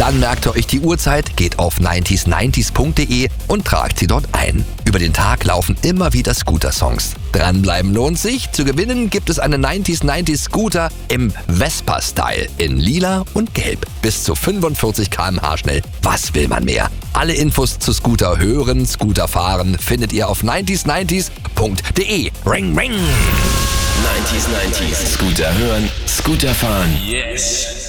Dann merkt ihr euch die Uhrzeit, geht auf 90s90s.de und tragt sie dort ein. Über den Tag laufen immer wieder Scooter-Songs. Dranbleiben lohnt sich. Zu gewinnen gibt es einen 90s Scooter im Vespa-Style in lila und gelb. Bis zu 45 km/h schnell. Was will man mehr? Alle Infos zu Scooter hören, Scooter fahren findet ihr auf 90s90s.de. Ring, ring! 90s, Scooter hören, Scooter fahren. Yes!